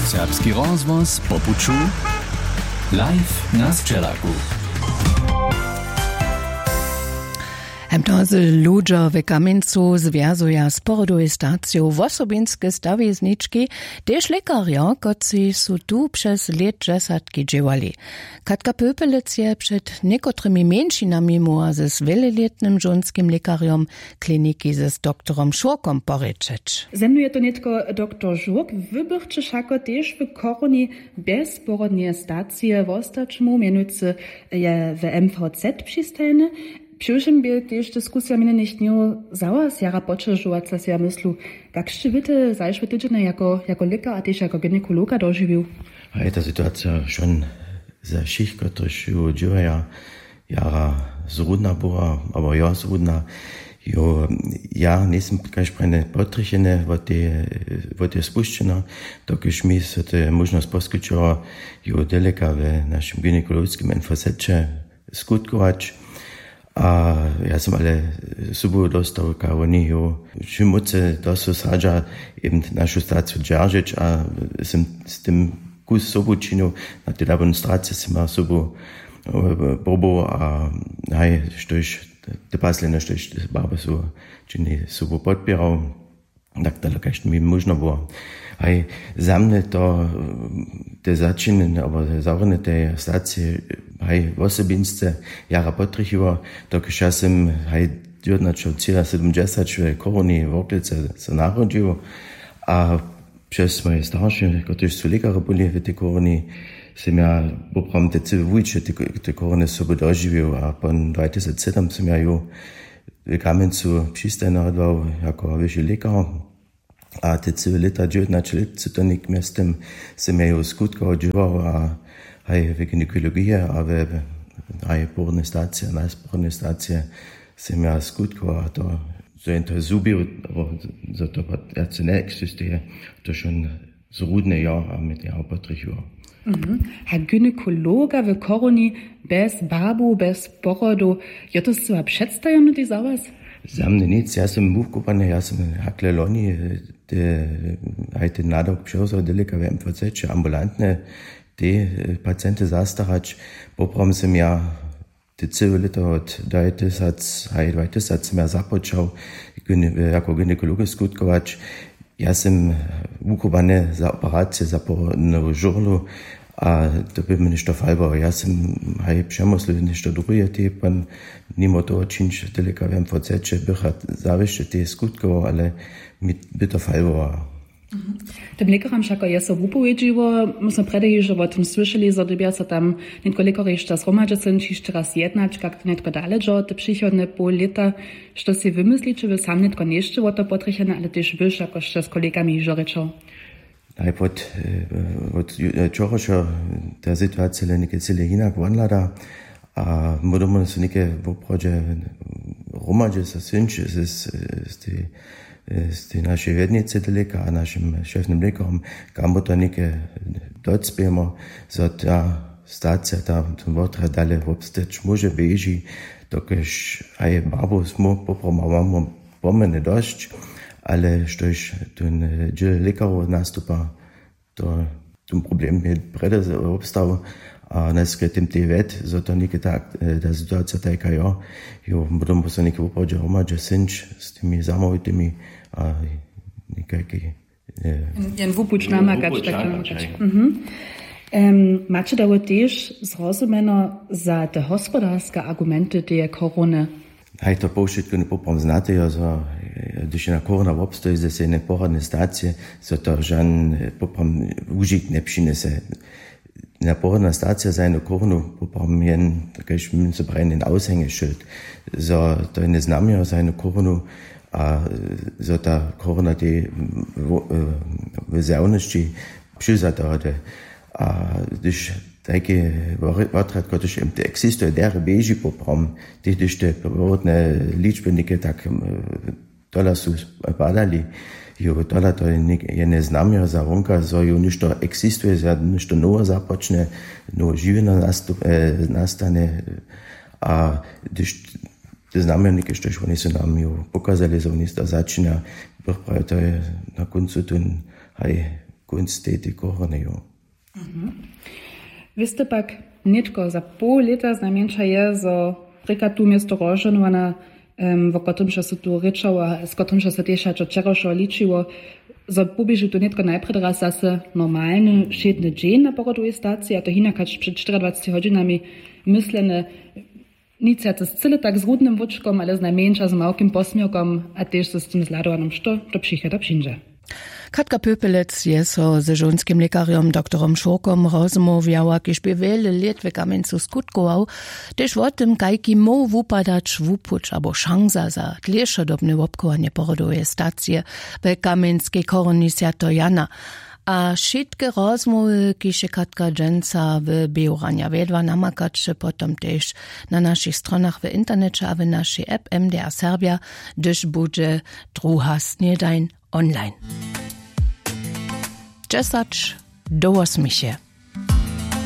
Serbski rozvoz po puču live na Sčelaku. Hemtozy ludzie w Kamieńcu związują z porodową stacją w osobinske stawizniczki, też lekarja, którzy są tu przez lat 10 działali. Katka Pöpelec je przed niektórymi mniejszynami mogła z wieloletnim żonskim lekarzem kliniki z doktorem Szurkom poryczeć. Ze mną jest to nie tylko doktor Szurk, wybychczy szako też w koronie bezporodnie stacje w ostatczmu, mianowicie je w MVZ przystajne. Przyszłym był też dyskusja mnie nicht nie zała z jara poczerzując, że ja myślę, jak szczywitte zajszły tydzień jako lekar, a też jako gynekologa dożywił. A ta sytuacja schon za všich, którzy działają, jara zrudna była, aber ja zrudna. Ja nisem kažprene potrichene, wo te spuščeno, dokiž mi se te možnost poskučila deleka v našem gynekologskim MVZ-če skutkovač. A ja sam ale subu dostał, kao oni čim moce dosu sadža eben našu staciju džaržič, a sam s tym kus subu činu na te demonstracije sam subu bobo, a haj, štož te pasline, štož baba su čini subu podpirao, tak da lakaš mi možno było. Haj, za mne to te začiny, aber zavrne te stacije, haj, v osobince jara potrichivo, dokiž ja sam, haj, 1970 v koroni v Oklice se narodil, a przez moje starsze, którzy są lekarze byli w tej koroni, sam ja poprom te całe wujcze te korony sobie dożywił, a po 2007 sam ja ju w Kamieńcu przystajno odwał jako wyższy lekar, a te całe lata, 19 lat, co to nikt miastem sam ja ju skutko odżywał, a haj w gynekologii, a w porodne stacje, najsporodne stacje sam ja skutko, a to to zubił, aber za to ja nie existuje, to schon zrudne ja, a mit ja potrichiło. A gynekologa w koroni bez babu, bez porodu, je to sobie przedstawione ty zawas? Za mnie nic, ja sam mówkupany, ja sam hakle loni, ten nadok przyjozał deleka w MVZ, ambulantne, te pacjenty zastarać, poprom sam ja te całe lata od 2000 sam ja zapoczął jako gynekolog skutkować. Ja sam wukubany za operację, za porodną żurlu, a to by mi ništo falbo. Ja sam przemysł ništo drugie, te pan nimo to činč deleka w MVZ, bycha zawieszcze te skutkowo, ale mi by to falbo. Tym lekarom všako je so upowiedziło, my smo predaj že o tym słyszeli, że dobia se tam netko lekary jeszcze zromadže sind, čiž teraz jednać, jak to netko daležo, te przychodne pół lata, što si wymyslicie, wy sam netko nieszcze o to potrichane, ale też wyż, jako z kolegami że rečo. Najpod čoročo ta situacija neke cele inak vonlada, a modoma so neke v oprođe romadže sa synče z te naše vednice deleka, a našim šefnim lekarom, kam bo to neke docpijemo, za ta stacija, ta votra dalje obsteč može veži, dokež aj babo smo poprom pomene došć, ale štož ten džel lekarov nastupa, to problem je prede obstav, a neske tem te ved, zato neke tak, da situacija tajka jo budem so neke upođe romadže synč s temi zamovitimi, a nekajki... Jen vupuč namakač, tak namakač. Macie dało też zrozumiano za te gospodarske argumenty te korony? Hej, to pošitko ne poprom znate, když na korona obstoji, da se ne porodne stacije, so to žan poprom užik ne přinese. Na porodna stacija za eno koronu poprom jen, takaj so pravi, en aushängeschild. So to je ne znamjo za eno koronu, a so ta korona te v zjavnosti přizadode. A když takie odrad, ktoś existuje, der beži poprom, když te porodne ličbenike tak tola su padali, jo tola to je neznamjo za vonka, so jo ništo existuje, za ništo novo započne, novo živino nastane, a když te znamenike, što oni su nam jo pokazali, so oni to začinja, to je na koncu tun, kunstete koroneju. Wieste pak nitko za pół lata znamienča je, zo preka tu miesto roženovana, o tom, že se tu rečalo, s tom, že se teša čerošo ličiło, zo pobieži tu nitko najprej raz zase normalny, šedny dzień na porodowej stacji, a to hinakać przed 24 godzinami myslene nic ja to cyle tak z rudnym wóczkom, ale z najmniejsza z małkim posmiałkom, a też z tym zladowanym, što to przyjdzie, przyjdzie. Katka Pöpelec je so z żonskim lekarzem doktorom Schurkom rozmawiała, kiż by wiele lat w Kamieńcu skutkował, też o tym, kajki mógł wupadać wupucz albo szansa za dlejszodobne obkowanie porodowej stacji w Kamieńskiej koronisiato Jana. A wszystkie rozmowy, kiż Katka Dżęca w Biurania wiedła namakać potem też na naszych stronach w internecie, a w naszej app MDR Serbia, gdyż będzie druga śniadań online. 10 do 8.